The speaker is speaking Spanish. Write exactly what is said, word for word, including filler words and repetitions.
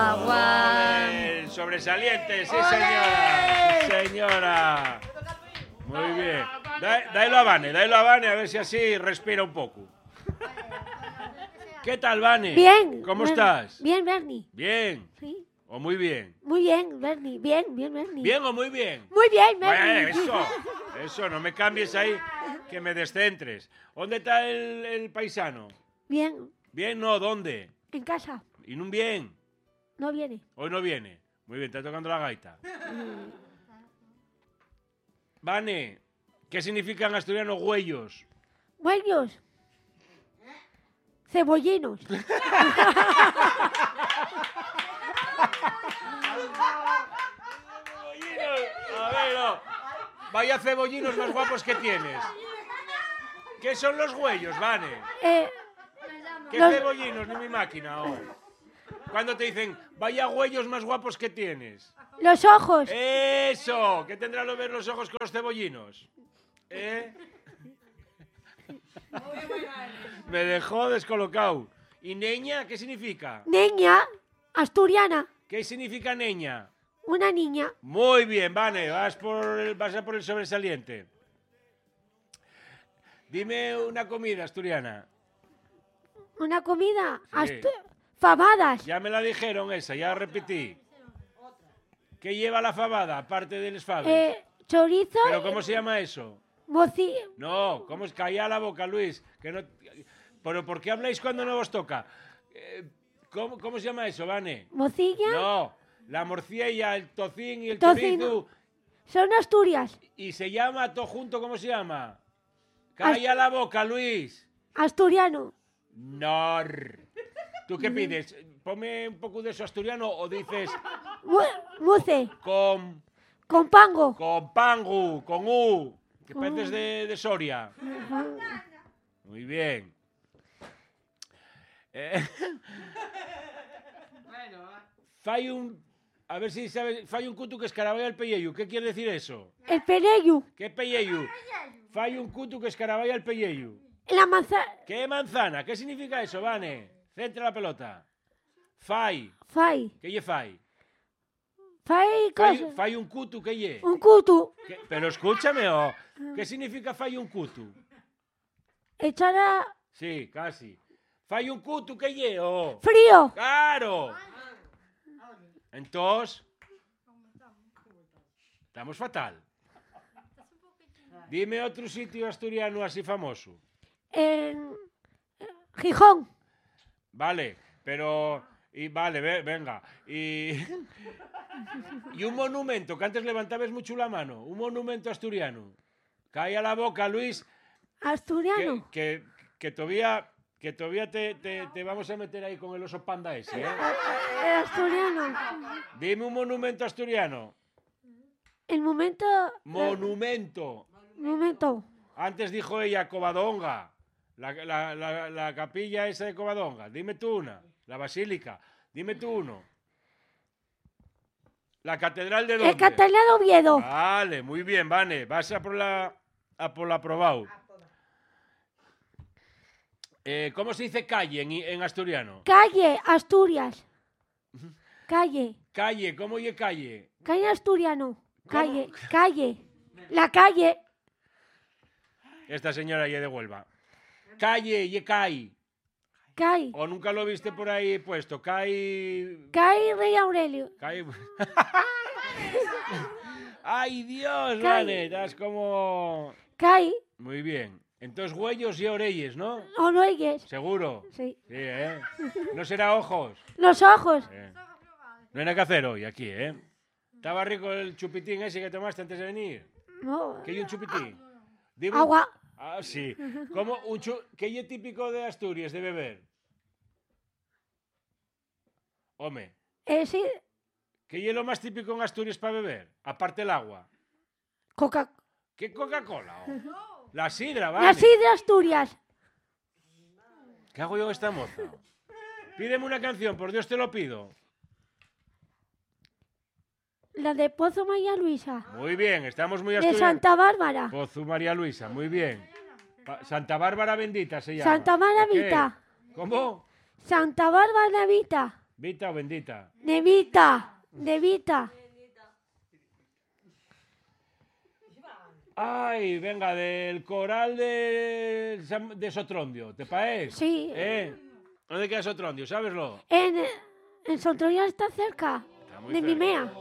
Agua. Sobresaliente, sí señora, sí señora. Muy bien. Dáilo a Vane, dáilo a Vane a ver si así respira un poco. ¿Qué tal, Vane? Bien. ¿Cómo Bernie. estás? Bien, Bernie. Bien. Sí. ¿O muy bien? Muy bien, Bernie. Bien, bien, Bernie. ¿Bien o muy bien? Muy bien, Bernie. Bueno, eso, eso, no me cambies ahí, que me descentres. ¿Dónde está el, el paisano? Bien. ¿Bien? No, ¿dónde? En casa. ¿Y no bien? No viene. Hoy no viene. Muy bien, está tocando la gaita. Vane, ¿qué significan asturiano huellos? Buenos. Cebollinos. A ver, no. Vaya cebollinos más guapos que tienes. ¿Qué son los huellos, Vane? Eh, ¿Qué los- cebollinos ni mi máquina? Oh. Cuando te dicen, vaya huellos más guapos que tienes. los ojos. ¡Eso! ¿Qué tendrán que ver los ojos con los cebollinos? ¿Eh? Me dejó descolocado. ¿Y neña qué significa? Niña. Asturiana. ¿Qué significa neña? Una niña. Muy bien, Vane, vas, por el, vas a por el sobresaliente. Dime una comida asturiana. Una comida. Sí. Astu- Famadas. Ya me la dijeron esa, ya repetí. ¿Qué lleva la fabada, aparte del esfabes? Eh, chorizo. ¿Pero cómo se llama eso? Moci... No, ¿cómo es? Calla la boca, Luis. Que no... ¿Pero por qué habláis cuando no os toca? Eh, ¿cómo, ¿Cómo se llama eso, Vane? Mocilla. No, la morcilla, el tocín y el Tocino. chorizo. Son Asturias. Y se llama todo junto, ¿cómo se llama? Calla la boca, Luis. Asturiano. No. ¿Tú qué pides? Ponme un poco de eso asturiano o dices Mu- Muce. con, Con pango. con pangu, con u, que pareces de, de Soria. Muy bien. Eh, fai un, a ver si sabes, fai un cutu que escaraballa el pelleyu. ¿Qué quiere decir eso? El pereyu. ¿Qué pelleyu? Fai un cutu que escaraballa el pelleyu. La manzana. ¿Qué manzana? ¿Qué significa eso, Vane? Centra la pelota. Fai. Fai. ¿Qué lle fai? Fai Fai, cosas. fai un cutu, ¿qué lle? Un cutu. ¿Qué? Pero escúchame, oh. ¿Qué significa fai un cutu? Echar a... Sí, casi. Fai un cutu, ¿qué lle? Oh. Frío. ¡Claro! Entonces, estamos fatal. Dime otro sitio asturiano así famoso. En... Gijón. Vale, pero... Y vale, ve- venga. Y... y un monumento, que antes levantabas mucho la mano. Un monumento asturiano. Calla la boca, Luis. Que, Asturiano. que, que todavía, que todavía te, te, te vamos a meter ahí con el oso panda ese, ¿eh? Eh, Asturiano. Dime un monumento asturiano. El momento... Monumento. Momento. Antes dijo ella Covadonga. La, la, la, la capilla esa de Covadonga. Dime tú una. La basílica. Dime tú uno. La catedral de dónde? El Catalán de Oviedo. Vale, muy bien, Vane. Vas a por la, a por la aprobado. Eh, ¿Cómo se dice calle en, en asturiano? Calle, Asturias. Calle. Calle, ¿cómo oye calle? Calle asturiano. Calle. Calle. La calle. Esta señora ya de Huelva. Calle, ye cai. Calle. O nunca lo viste por ahí puesto. Cai. Calle Rey Aurelio. Cai. ¡Ay, Dios, Cai. Vane! Estás como. Calle. Muy bien. Entonces, huellos y orelles, ¿no? ¿O no oyes? Seguro. Sí. Sí, ¿eh? No será ojos. Los ojos. Eh. No hay nada que hacer hoy aquí, ¿eh? ¿Estaba rico el chupitín ese que tomaste antes de venir? No. ¿Qué hay un chupitín? Dime un- Agua. Ah, sí. ¿Cómo un chu... ¿Qué hay típico de Asturias de beber? Home, Eh, sí. ¿qué es lo más típico en Asturias para beber? Aparte el agua. Coca. ¿Qué Coca-Cola? oh? La sidra, vale. La sidra Asturias. ¿Qué hago yo con esta moza? Pídeme una canción, por Dios te lo pido. La de Pozo María Luisa. Muy bien, estamos muy De asturianos. Santa Bárbara. Pozu María Luisa, muy bien. Pa- Santa Bárbara bendita se llama. Santa Bárbara Ok. Vita. ¿Cómo? Santa Bárbara Vita. ¿Vita o bendita? De Vita. De Vita. Ay, venga, del coral de, San- de Sotrondio, ¿te parece? Sí. ¿Eh? ¿Dónde queda Sotrondio? ¿Sabeslo? En, en Sotoria está cerca. Está muy De cerca. Mimea.